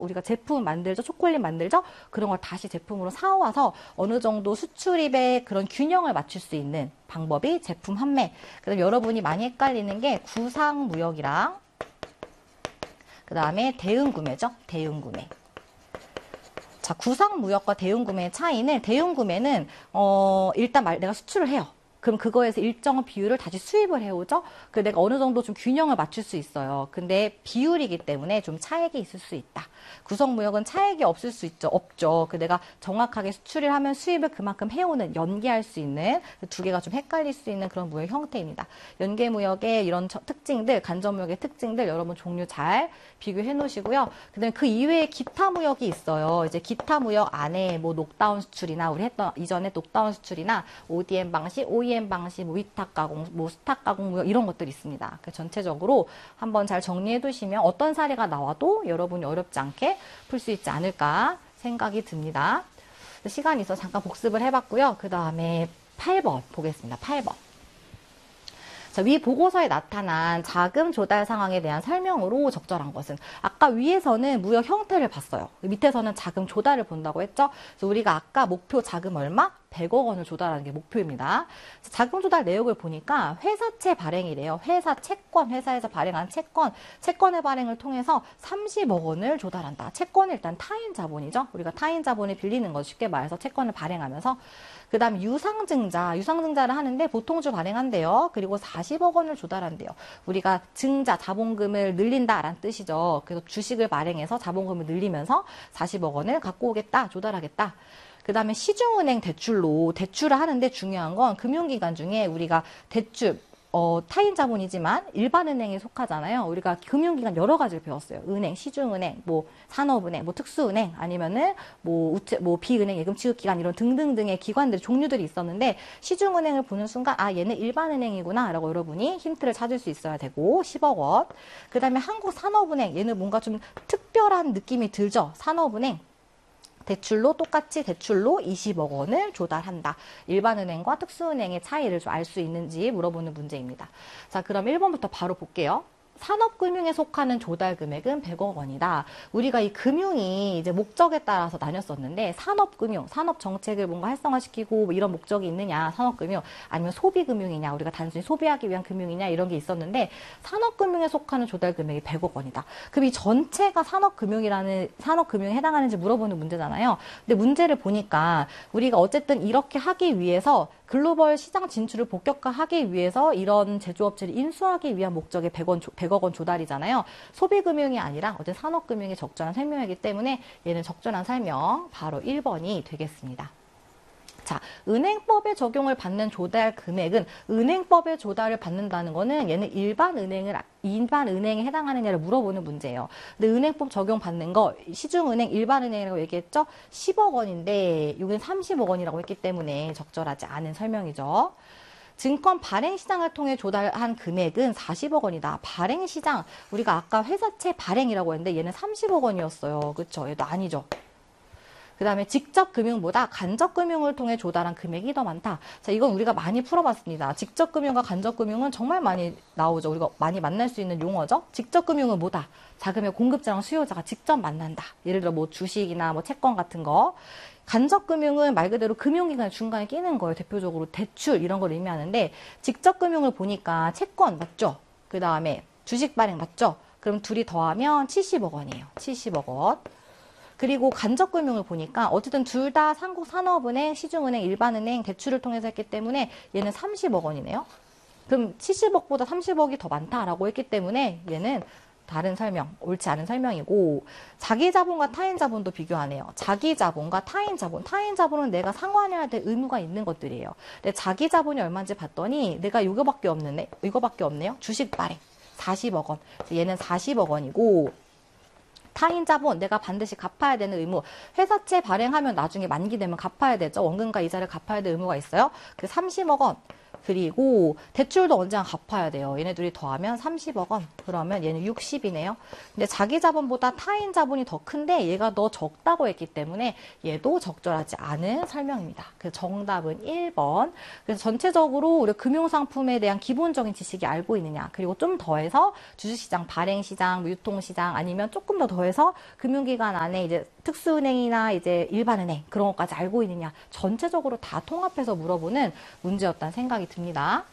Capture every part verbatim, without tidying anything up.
우리가 제품 만들죠. 초콜릿 만들죠. 그런 걸 다시 제품으로 사와서 어느 정도 수출입의 그런 균형을 맞출 수 있는 방법이 제품 판매. 그다음 여러분이 많이 헷갈리는 게 구상무역이랑 그 다음에 대응구매죠. 대응구매. 자, 구상무역과 대응구매의 차이는, 대응구매는 어, 일단 말, 내가 수출을 해요. 그럼 그거에서 일정한 비율을 다시 수입을 해오죠. 그 내가 어느 정도 좀 균형을 맞출 수 있어요. 근데 비율이기 때문에 좀 차액이 있을 수 있다. 구성무역은 차액이 없을 수 있죠. 없죠. 그 내가 정확하게 수출을 하면 수입을 그만큼 해오는, 연계할 수 있는 두 개가 좀 헷갈릴 수 있는 그런 무역 형태입니다. 연계무역의 이런 특징들, 간접무역의 특징들 여러분 종류 잘 비교해 놓으시고요. 그다음에 그 이외에 기타 무역이 있어요. 이제 기타 무역 안에 뭐 녹다운 수출이나 우리 했던 이전에 녹다운 수출이나 오디엠 방식, 오이엠 방식, 뭐 위탁 가공, 뭐 스탁 가공 무역 이런 것들이 있습니다. 그 전체적으로 한번 잘 정리해 두시면 어떤 사례가 나와도 여러분이 어렵지 않게 풀 수 있지 않을까 생각이 듭니다. 시간이 있어서 잠깐 복습을 해봤고요. 그 다음에 팔 번 보겠습니다. 팔 번. 자, 위 보고서에 나타난 자금 조달 상황에 대한 설명으로 적절한 것은, 아까 위에서는 무역 형태를 봤어요. 밑에서는 자금 조달을 본다고 했죠. 그래서 우리가 아까 목표 자금 얼마? 백억 원을 조달하는 게 목표입니다. 자금 조달 내역을 보니까 회사채 발행이래요. 회사 채권, 회사에서 발행한 채권, 채권의 발행을 통해서 삼십억 원을 조달한다. 채권은 일단 타인 자본이죠. 우리가 타인 자본을 빌리는 거, 쉽게 말해서 채권을 발행하면서. 그 다음 유상증자, 유상증자를 하는데 보통주 발행한대요. 그리고 사십억 원을 조달한대요. 우리가 증자, 자본금을 늘린다라는 뜻이죠. 그래서 주식을 발행해서 자본금을 늘리면서 사십억 원을 갖고 오겠다, 조달하겠다. 그 다음에 시중은행 대출로 대출을 하는데 중요한 건 금융기관 중에 우리가 대출, 어, 타인 자본이지만 일반은행에 속하잖아요. 우리가 금융기관 여러 가지를 배웠어요. 은행, 시중은행, 뭐 산업은행, 뭐 특수은행, 아니면은 뭐 우체, 뭐 비은행, 예금취급기관 이런 등등등의 기관들의 종류들이 있었는데, 시중은행을 보는 순간 아, 얘는 일반은행이구나 라고 여러분이 힌트를 찾을 수 있어야 되고, 십억 원. 그 다음에 한국산업은행, 얘는 뭔가 좀 특별한 느낌이 들죠. 산업은행. 대출로 똑같이 대출로 이십억 원을 조달한다. 일반은행과 특수은행의 차이를 좀 알 수 있는지 물어보는 문제입니다. 자, 그럼 일 번부터 바로 볼게요. 산업금융에 속하는 조달 금액은 백억 원이다. 우리가 이 금융이 이제 목적에 따라서 나뉘었었는데, 산업금융, 산업정책을 뭔가 활성화시키고 뭐 이런 목적이 있느냐, 산업금융, 아니면 소비금융이냐, 우리가 단순히 소비하기 위한 금융이냐, 이런 게 있었는데, 산업금융에 속하는 조달 금액이 백억 원이다. 그럼 이 전체가 산업금융이라는, 산업금융에 해당하는지 물어보는 문제잖아요. 근데 문제를 보니까 우리가 어쨌든 이렇게 하기 위해서 글로벌 시장 진출을 본격화하기 위해서 이런 제조업체를 인수하기 위한 목적의 백억 원 조달이잖아요. 소비금융이 아니라 어제 산업금융이 적절한 설명이기 때문에 얘는 적절한 설명 바로 일 번이 되겠습니다. 자, 은행법의 적용을 받는 조달 금액은, 은행법의 조달을 받는다는 거는 얘는 일반 은행을, 일반 은행에 해당하느냐를 물어보는 문제예요. 근데 은행법 적용 받는 거, 시중은행, 일반은행이라고 얘기했죠? 십억 원인데 여기는 삼십억 원이라고 했기 때문에 적절하지 않은 설명이죠. 증권 발행시장을 통해 조달한 금액은 사십억 원이다. 발행시장, 우리가 아까 회사채 발행이라고 했는데 얘는 삼십억 원이었어요. 그쵸? 얘도 아니죠. 그 다음에 직접 금융보다 간접 금융을 통해 조달한 금액이 더 많다. 자, 이건 우리가 많이 풀어봤습니다. 직접 금융과 간접 금융은 정말 많이 나오죠. 우리가 많이 만날 수 있는 용어죠. 직접 금융은 뭐다? 자금의 공급자랑 수요자가 직접 만난다. 예를 들어 뭐 주식이나 뭐 채권 같은 거. 간접 금융은 말 그대로 금융기관 중간에 끼는 거예요. 대표적으로 대출 이런 걸 의미하는데, 직접 금융을 보니까 채권 맞죠? 그 다음에 주식 발행 맞죠? 그럼 둘이 더하면 칠십억 원이에요. 칠십억 원. 그리고 간접금융을 보니까 어쨌든 둘 다 한국산업은행, 시중은행, 일반은행 대출을 통해서 했기 때문에 얘는 삼십억 원이네요. 그럼 칠십억보다 삼십억이 더 많다라고 했기 때문에 얘는 다른 설명, 옳지 않은 설명이고, 자기 자본과 타인 자본도 비교하네요. 자기 자본과 타인 자본. 타인 자본은 내가 상환해야 될 의무가 있는 것들이에요. 근데 자기 자본이 얼마인지 봤더니 내가 이거밖에 없네. 이거밖에 없네요. 주식 발행 사십억 원. 얘는 사십억 원이고, 타인 자본, 내가 반드시 갚아야 되는 의무. 회사채 발행하면 나중에 만기되면 갚아야 되죠. 원금과 이자를 갚아야 될 의무가 있어요. 그 삼십억 원. 그리고 대출도 언젠가 갚아야 돼요. 얘네들이 더하면 삼십억 원. 그러면 얘는 육십이네요. 근데 자기 자본보다 타인 자본이 더 큰데 얘가 더 적다고 했기 때문에 얘도 적절하지 않은 설명입니다. 그래서 정답은 일 번. 그래서 전체적으로 우리 금융상품에 대한 기본적인 지식이 알고 있느냐. 그리고 좀 더해서 주식시장, 발행시장, 유통시장 아니면 조금 더 더해서 금융기관 안에 이제 특수은행이나 이제 일반은행 그런 것까지 알고 있느냐. 전체적으로 다 통합해서 물어보는 문제였다는 생각이 듭니다.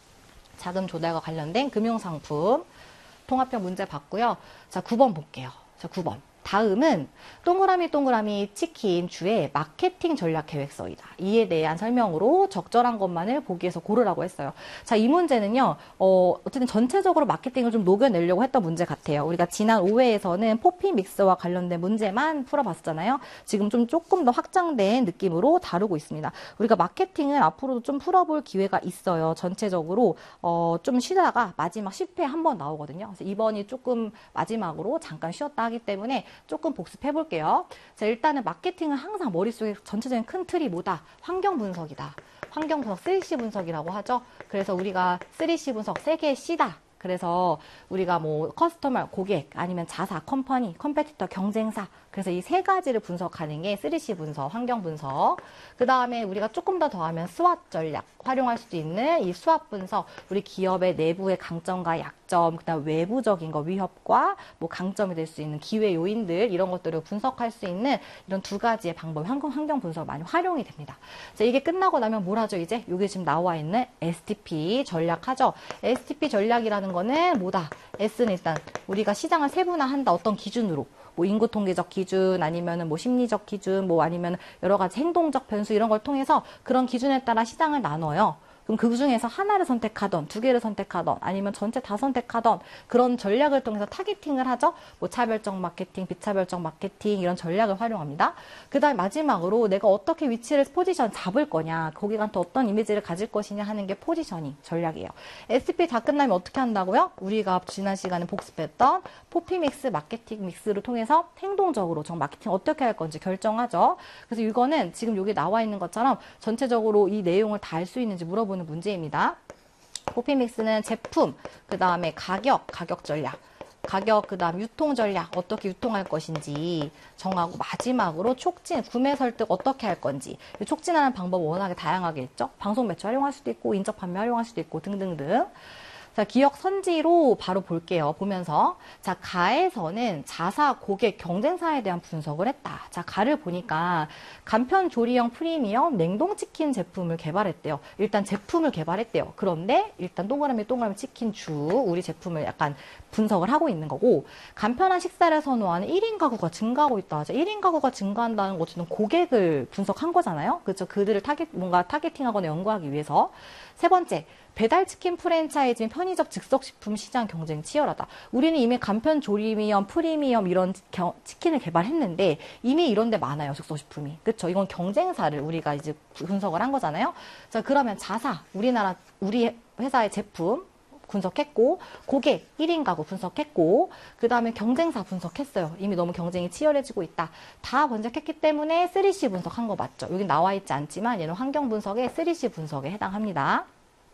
자금 조달과 관련된 금융상품 통합형 문제 봤고요. 자, 구 번 볼게요. 자, 구 번. 다음은 동그라미 동그라미 치킨 주의 마케팅 전략 계획서이다. 이에 대한 설명으로 적절한 것만을 보기에서 고르라고 했어요. 자, 이 문제는요. 어, 어쨌든 전체적으로 마케팅을 좀 녹여내려고 했던 문제 같아요. 우리가 지난 오 회에서는 포피 믹스와 관련된 문제만 풀어봤잖아요. 지금 좀 조금 더 확장된 느낌으로 다루고 있습니다. 우리가 마케팅을 앞으로도 좀 풀어볼 기회가 있어요. 전체적으로 어, 좀 쉬다가 마지막 십 회 한 번 나오거든요. 그래서 이번이 조금 마지막으로 잠깐 쉬었다 하기 때문에 조금 복습해 볼게요. 자, 일단은 마케팅은 항상 머릿속에 전체적인 큰 틀이 뭐다? 환경 분석이다. 환경 분석, 쓰리 씨 분석이라고 하죠. 그래서 우리가 쓰리 씨 분석 세 개의 C다. 그래서 우리가 뭐 커스터머, 고객, 아니면 자사, 컴퍼니, 컴페티터, 경쟁사. 그래서 이 세 가지를 분석하는 게 쓰리 씨 분석, 환경 분석. 그 다음에 우리가 조금 더 더하면 스왑 전략, 활용할 수도 있는 이 스왑 분석, 우리 기업의 내부의 강점과 약점, 그다음 외부적인 거 위협과 뭐 강점이 될 수 있는 기회 요인들 이런 것들을 분석할 수 있는 이런 두 가지의 방법, 환경 환경 분석 많이 활용이 됩니다. 자, 이게 끝나고 나면 뭘 하죠? 이제 여기 지금 나와 있는 에스 티 피 전략하죠. 에스 티 피 전략이라는 거는 뭐다? S는 일단 우리가 시장을 세분화한다. 어떤 기준으로? 뭐 인구 통계적 기준 아니면은 뭐 심리적 기준 뭐 아니면 여러 가지 행동적 변수 이런 걸 통해서 그런 기준에 따라 시장을 나눠요. 그럼 그 중에서 하나를 선택하던, 두 개를 선택하던, 아니면 전체 다 선택하던 그런 전략을 통해서 타겟팅을 하죠. 뭐 차별적 마케팅, 비차별적 마케팅 이런 전략을 활용합니다. 그 다음에 마지막으로 내가 어떻게 위치를 포지션 잡을 거냐, 거기한테 어떤 이미지를 가질 것이냐 하는 게 포지셔닝 전략이에요. 에스 티 피 다 끝나면 어떻게 한다고요? 우리가 지난 시간에 복습했던 포피 믹스, 마케팅 믹스를 통해서 행동적으로 정 마케팅 어떻게 할 건지 결정하죠. 그래서 이거는 지금 여기 나와 있는 것처럼 전체적으로 이 내용을 다 알 수 있는지 물어보는 문제입니다. 포피 믹스는 제품, 그 다음에 가격, 가격 전략, 가격, 그 다음 유통 전략, 어떻게 유통할 것인지 정하고 마지막으로 촉진, 구매 설득 어떻게 할 건지. 촉진하는 방법 워낙에 다양하게 있죠. 방송 매출 활용할 수도 있고, 인적 판매 활용할 수도 있고 등등등. 자, 기억 선지로 바로 볼게요. 보면서. 자, 가에서는 자사, 고객, 경쟁사에 대한 분석을 했다. 자, 가를 보니까 간편 조리형 프리미엄 냉동치킨 제품을 개발했대요. 일단 제품을 개발했대요. 그런데 일단 동그라미 동그라미 치킨 주 우리 제품을 약간 분석을 하고 있는 거고, 간편한 식사를 선호하는 일 인 가구가 증가하고 있다. 자, 일 인 가구가 증가한다는 것은 고객을 분석한 거잖아요. 그렇죠. 그들을 타겟, 뭔가 타겟팅하거나 연구하기 위해서. 세 번째, 배달치킨 프랜차이즈 및 편의점 즉석식품 시장 경쟁 치열하다. 우리는 이미 간편 조리미엄, 프리미엄 이런 겨, 치킨을 개발했는데 이미 이런 데 많아요. 즉석식품이. 그렇죠. 이건 경쟁사를 우리가 이제 분석을 한 거잖아요. 자, 그러면 자사, 우리나라, 우리 회사의 제품 분석했고, 고객 일 인 가구 분석했고, 그 다음에 경쟁사 분석했어요. 이미 너무 경쟁이 치열해지고 있다. 다 분석했기 때문에 쓰리 씨 분석한 거 맞죠? 여기 나와 있지 않지만 얘는 환경 분석에 쓰리 씨 분석에 해당합니다.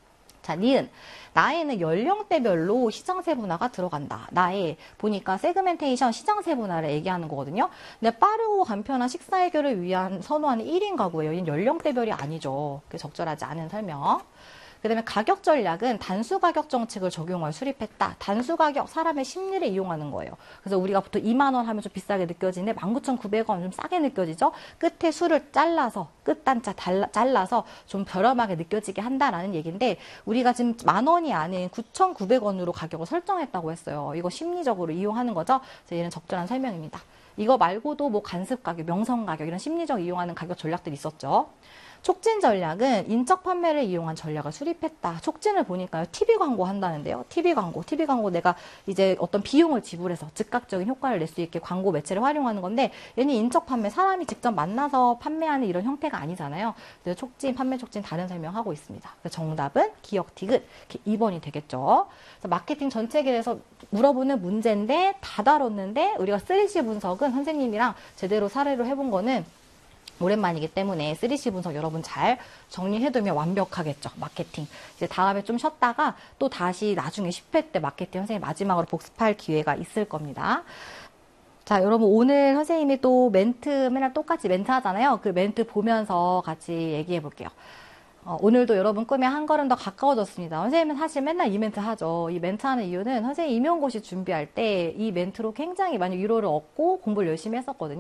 자, 니은. 나에는 연령대별로 시장 세분화가 들어간다. 나에 보니까 세그멘테이션 시장 세분화를 얘기하는 거거든요. 근데 빠르고 간편한 식사 해결을 위한 선호하는 일 인 가구예요. 얘는 연령대별이 아니죠. 적절하지 않은 설명. 그 다음에 가격 전략은 단수 가격 정책을 적용하여 수립했다. 단수 가격, 사람의 심리를 이용하는 거예요. 그래서 우리가 보통 이만 원 하면 좀 비싸게 느껴지는데 만 구천구백 원 좀 싸게 느껴지죠. 끝에 수를 잘라서, 끝단자 달라, 잘라서 좀 저렴하게 느껴지게 한다라는 얘기인데, 우리가 지금 만 원이 아닌 구천구백 원으로 가격을 설정했다고 했어요. 이거 심리적으로 이용하는 거죠. 그래서 얘는 적절한 설명입니다. 이거 말고도 뭐 간습 가격, 명성 가격 이런 심리적 이용하는 가격 전략들이 있었죠. 촉진 전략은 인적 판매를 이용한 전략을 수립했다. 촉진을 보니까요, 티비 광고 한다는데요. 티비 광고, 티비 광고 내가 이제 어떤 비용을 지불해서 즉각적인 효과를 낼 수 있게 광고 매체를 활용하는 건데, 얘는 인적 판매, 사람이 직접 만나서 판매하는 이런 형태가 아니잖아요. 그래서 촉진, 판매 촉진 다른 설명하고 있습니다. 그래서 정답은 기억 디귿 이 번이 되겠죠. 그래서 마케팅 전체계에서 물어보는 문제인데 다 다뤘는데, 우리가 쓰리 씨 분석은 선생님이랑 제대로 사례로 해본 거는 오랜만이기 때문에 쓰리씨 분석 여러분 잘 정리해두면 완벽하겠죠. 마케팅. 이제 다음에 좀 쉬었다가 또 다시 나중에 십 회 때 마케팅 선생님 마지막으로 복습할 기회가 있을 겁니다. 자, 여러분 오늘 선생님이 또 멘트 맨날 똑같이 멘트 하잖아요. 그 멘트 보면서 같이 얘기해 볼게요. 어, 오늘도 여러분 꿈에 한 걸음 더 가까워졌습니다. 선생님은 사실 맨날 이 멘트 하죠. 이 멘트 하는 이유는 선생님 임용고시 준비할 때 이 멘트로 굉장히 많이 위로를 얻고 공부를 열심히 했었거든요.